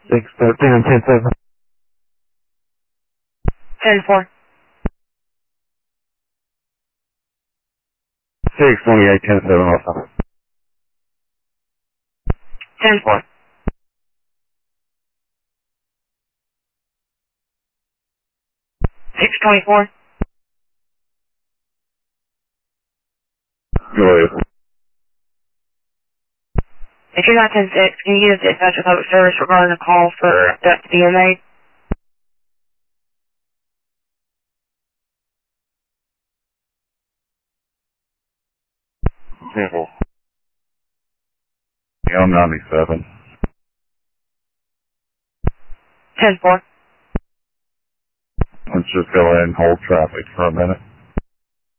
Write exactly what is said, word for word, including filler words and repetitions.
six thirteen and ten seven. ten four. six twenty-eight, ten seven also. ten four. six twenty-four. Go ahead. If you're not ten six, can you get us dispatch with public service regarding a call for that to be made? Simple. Yeah, I'm ninety-seven. ten four. Let's just go ahead and hold traffic for a minute.